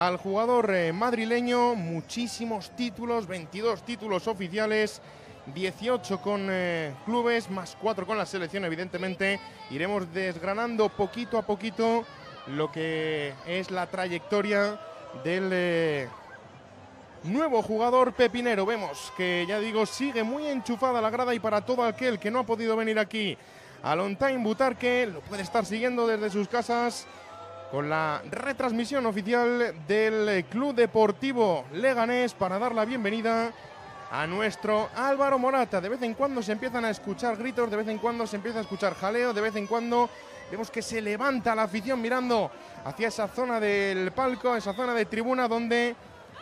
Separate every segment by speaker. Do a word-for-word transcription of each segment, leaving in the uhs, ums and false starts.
Speaker 1: Al jugador eh, madrileño, muchísimos títulos, veintidós títulos oficiales, dieciocho con eh, clubes, más cuatro con la selección, evidentemente. Iremos desgranando poquito a poquito lo que es la trayectoria del eh, nuevo jugador pepinero. Vemos que, ya digo, sigue muy enchufada la grada, y para todo aquel que no ha podido venir aquí al On Time Butarque, lo puede estar siguiendo desde sus casas con la retransmisión oficial del Club Deportivo Leganés, para dar la bienvenida a nuestro Álvaro Morata. De vez en cuando se empiezan a escuchar gritos, de vez en cuando se empieza a escuchar jaleo, de vez en cuando vemos que se levanta la afición mirando hacia esa zona del palco, esa zona de tribuna donde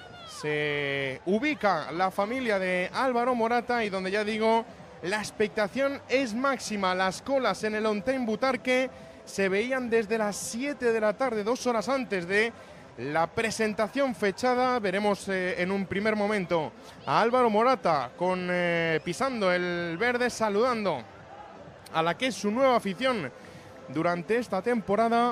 Speaker 1: se ubica la familia de Álvaro Morata, y donde, ya digo, la expectación es máxima. Las colas en el On Time Butarque se veían desde las siete de la tarde, dos horas antes de la presentación fechada. Veremos eh, en un primer momento a Álvaro Morata con, eh, pisando el verde, saludando a la que es su nueva afición durante esta temporada.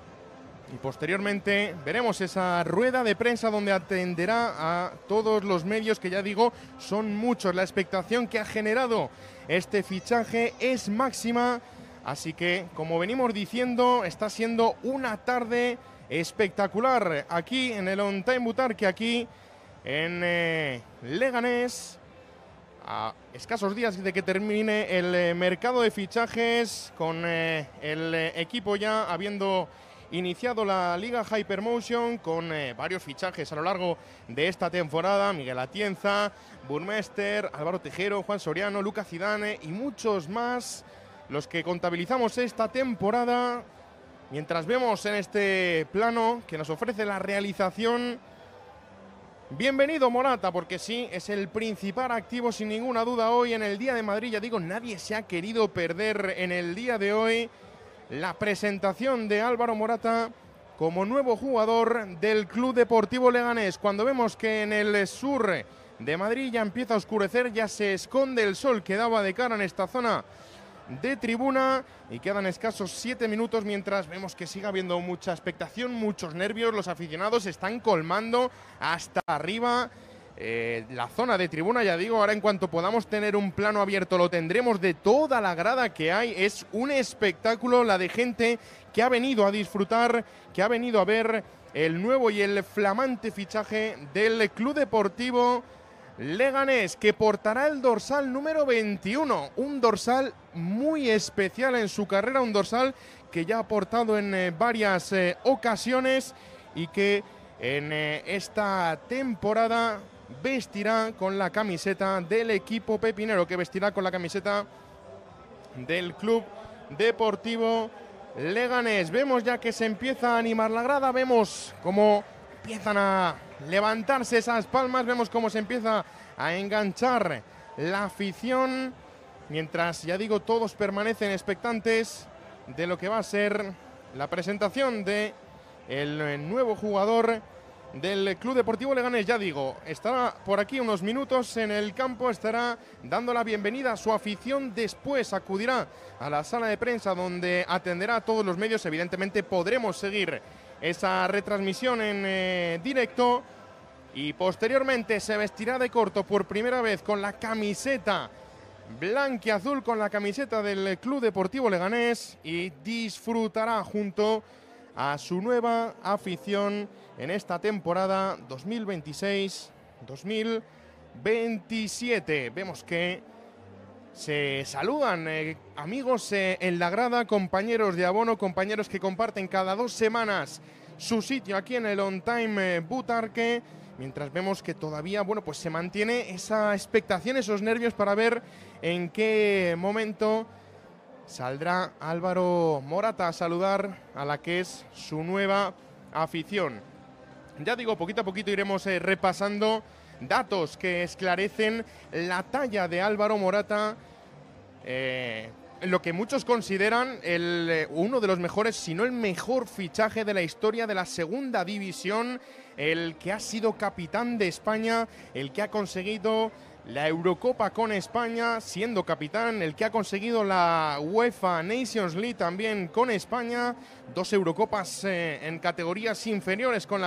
Speaker 1: Y posteriormente veremos esa rueda de prensa donde atenderá a todos los medios, que, ya digo, son muchos. La expectación que ha generado este fichaje es máxima. Así que, como venimos diciendo, está siendo una tarde espectacular aquí en el On Time Butarque, aquí en eh, Leganés, a escasos días de que termine el eh, mercado de fichajes, con eh, el eh, equipo ya habiendo iniciado la Liga Hypermotion, con eh, varios fichajes a lo largo de esta temporada: Miguel Atienza, Burmester, Álvaro Tejero, Juan Soriano, Lucas Zidane y muchos más, los que contabilizamos esta temporada. Mientras vemos en este plano que nos ofrece la realización, bienvenido Morata, porque sí, es el principal activo sin ninguna duda hoy en el Día de Madrid. Ya digo, nadie se ha querido perder en el día de hoy la presentación de Álvaro Morata como nuevo jugador del Club Deportivo Leganés. Cuando vemos que en el sur de Madrid ya empieza a oscurecer, ya se esconde el sol que daba de cara en esta zona de tribuna, y quedan escasos siete minutos mientras vemos que sigue habiendo mucha expectación, muchos nervios. Los aficionados están colmando hasta arriba eh, la zona de tribuna. Ya digo, ahora en cuanto podamos tener un plano abierto lo tendremos de toda la grada que hay. Es un espectáculo la de gente que ha venido a disfrutar, que ha venido a ver el nuevo y el flamante fichaje del Club Deportivo Leganés, que portará el dorsal número veintiuno, un dorsal muy especial en su carrera, un dorsal que ya ha portado en eh, varias eh, ocasiones, y que en eh, esta temporada vestirá con la camiseta del equipo pepinero, que vestirá con la camiseta del Club Deportivo Leganés. Vemos ya que se empieza a animar la grada, vemos cómo empiezan a levantarse esas palmas, vemos cómo se empieza a enganchar la afición, mientras, ya digo, todos permanecen expectantes de lo que va a ser la presentación de el nuevo jugador del Club Deportivo Leganés. Ya digo, estará por aquí unos minutos en el campo, estará dando la bienvenida a su afición, después acudirá a la sala de prensa donde atenderá a todos los medios. Evidentemente podremos seguir esa retransmisión en eh, directo, y posteriormente se vestirá de corto por primera vez con la camiseta blanquiazul, con la camiseta del Club Deportivo Leganés, y disfrutará junto a su nueva afición en esta temporada dos mil veintiséis dos mil veintisiete. Vemos que se saludan eh, amigos eh, en la grada, compañeros de abono, compañeros que comparten cada dos semanas su sitio aquí en el On Time eh, Butarque, mientras vemos que todavía, bueno, pues se mantiene esa expectación, esos nervios para ver en qué momento saldrá Álvaro Morata a saludar a la que es su nueva afición. Ya digo, poquito a poquito iremos eh, repasando datos que esclarecen la talla de Álvaro Morata, eh, lo que muchos consideran el, eh, uno de los mejores, si no el mejor fichaje de la historia de la segunda división, el que ha sido capitán de España, el que ha conseguido la Eurocopa con España siendo capitán, el que ha conseguido la UEFA Nations League también con España, dos Eurocopas eh, en categorías inferiores con la